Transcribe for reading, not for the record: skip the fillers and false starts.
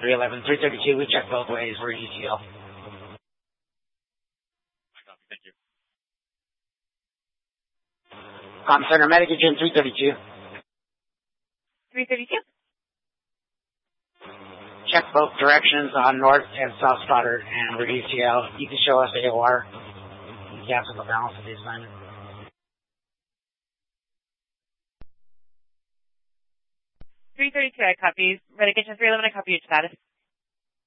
311, 332. We checked both ways. We're ETL. Thank you. Center, Medic Agent 332. 332. Check both directions on North and South Stoddard, and we're ETL. You can show us AOR. You can cancel the balance of the assignment. 332, I copy. Medic Agent 311, I copy your status.